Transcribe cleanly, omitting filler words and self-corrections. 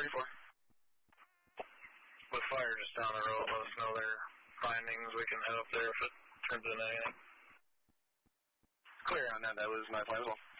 34. With fire just down the road, let us know their findings. We can head up there if it turns into anything. Clear on that. That was my plan as well.